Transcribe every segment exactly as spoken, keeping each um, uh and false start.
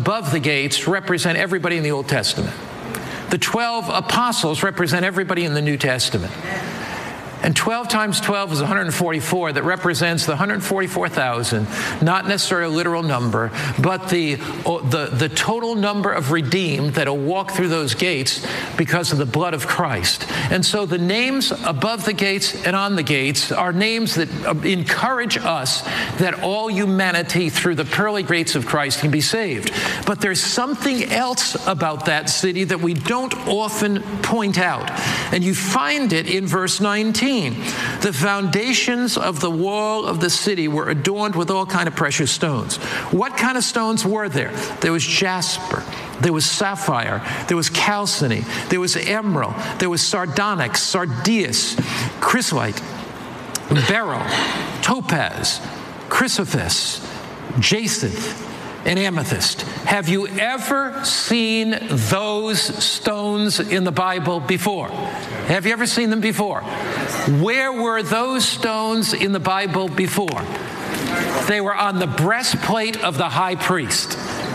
above the gates represent everybody in the Old Testament. The twelve apostles represent everybody in the New Testament. And twelve times twelve is one hundred forty-four. That represents the one hundred forty-four thousand, not necessarily a literal number, but the, the, the total number of redeemed that will walk through those gates because of the blood of Christ. And so the names above the gates and on the gates are names that encourage us that all humanity through the pearly gates of Christ can be saved. But there's something else about that city that we don't often point out. And you find it in verse nineteen. The foundations of the wall of the city were adorned with all kind of precious stones. What kind of stones were there? There was jasper, there was sapphire, there was chalcedony, there was emerald, there was sardonyx, sardius, chrysolite, beryl, topaz, chrysoprase, jacinth, and amethyst. Have you ever seen those stones in the Bible before? Have you ever seen them before? Where were those stones in the Bible before? They were on the breastplate of the high priest.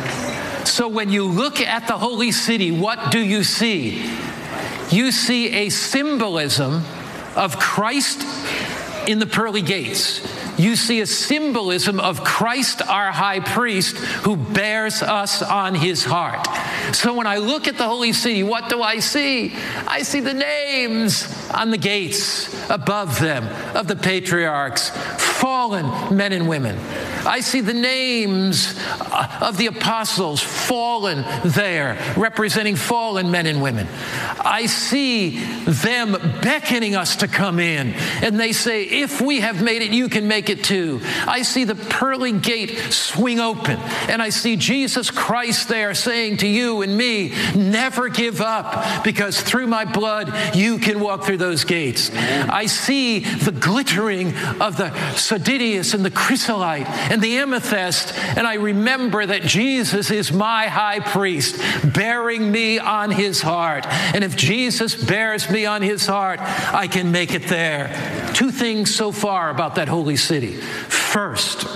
So when you look at the holy city, what do you see? You see a symbolism of Christ in the pearly gates. You see a symbolism of Christ, our high priest, who bears us on his heart. So when I look at the holy city, what do I see? I see the names on the gates above them of the patriarchs, fallen men and women. I see the names of the apostles fallen there, representing fallen men and women. I see them beckoning us to come in. And they say, if we have made it, you can make it too. I see the pearly gate swing open. And I see Jesus Christ there saying to you and me, never give up, because through my blood, you can walk through those gates. I see the glittering of the sardius and the chrysolite and the amethyst, and I remember that Jesus is my high priest, bearing me on his heart. And if Jesus bears me on his heart, I can make it there. Two things so far about that holy city. First,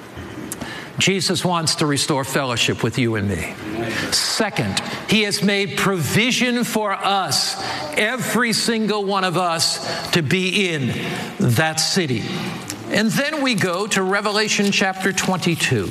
Jesus wants to restore fellowship with you and me. Second, he has made provision for us, every single one of us, to be in that city. And then we go to Revelation chapter twenty-two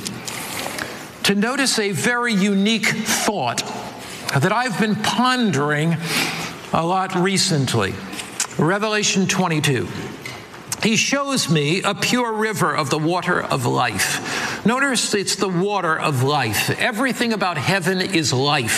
to notice a very unique thought that I've been pondering a lot recently. Revelation twenty-two. He shows me a pure river of the water of life. Notice it's the water of life. Everything about heaven is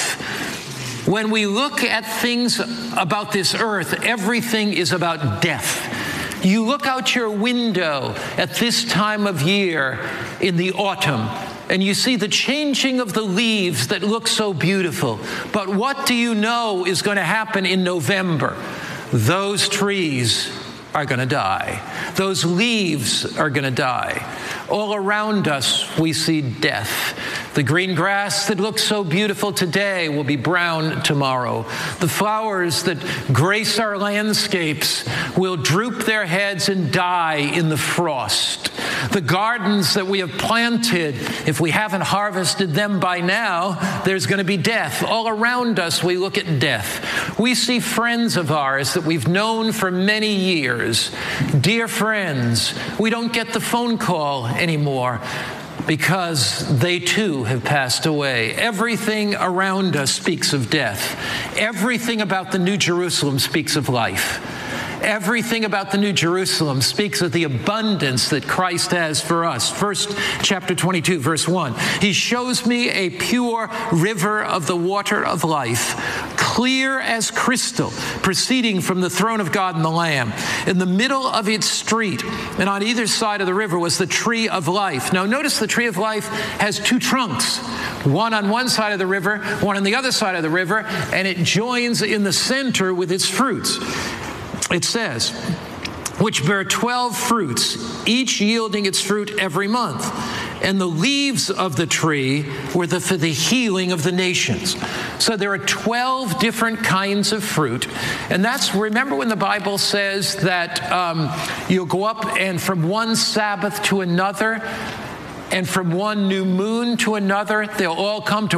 life. When we look at things about this earth, everything is about death. You look out your window at this time of year in the autumn, and you see the changing of the leaves that look so beautiful. But what do you know is going to happen in November? Those trees are going to die. Those leaves are going to die. All around us, we see death. The green grass that looks so beautiful today will be brown tomorrow. The flowers that grace our landscapes will droop their heads and die in the frost. The gardens that we have planted, if we haven't harvested them by now, there's going to be death. All around us, we look at death. We see friends of ours that we've known for many years. Dear friends, we don't get the phone call anymore because they too have passed away. Everything around us speaks of death. Everything about the New Jerusalem speaks of life. Everything about the New Jerusalem speaks of the abundance that Christ has for us. First, chapter twenty-two, verse one. He shows me a pure river of the water of life, clear as crystal, proceeding from the throne of God and the Lamb. In the middle of its street, and on either side of the river, was the tree of life. Now, notice the tree of life has two trunks, one on one side of the river, one on the other side of the river, and it joins in the center with its fruits. It says, which bear twelve fruits, each yielding its fruit every month. And the leaves of the tree were the, for the healing of the nations. So there are twelve different kinds of fruit. And that's, remember when the Bible says that um, you'll go up and from one Sabbath to another, and from one new moon to another, they'll all come to